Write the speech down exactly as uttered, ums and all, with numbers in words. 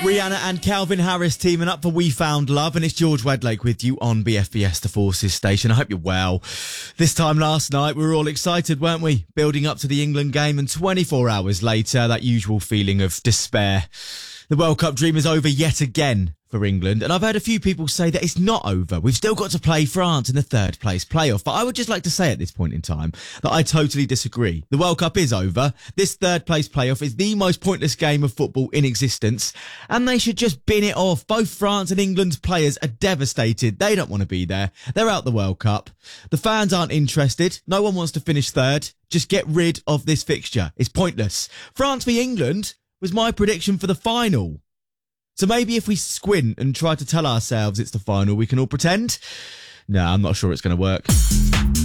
Rihanna and Calvin Harris teaming up for We Found Love, and it's George Wedlake with you on B F B S The Forces station. I hope you're well. This time last night we were all excited, weren't we? Building up to the England game, and twenty-four hours later, that usual feeling of despair. The World Cup dream is over yet again for England, and I've heard a few people say that it's not over. We've still got to play France in the third place playoff, but I would just like to say at this point in time that I totally disagree. The World Cup is over. This third place playoff is the most pointless game of football in existence, and they should just bin it off. Both France and England's players are devastated. They don't want to be there. They're out the World Cup. The fans aren't interested. No one wants to finish third. Just get rid of this fixture. It's pointless. France v England was my prediction for the final. So maybe if we squint and try to tell ourselves it's the final, we can all pretend? No, I'm not sure it's going to work.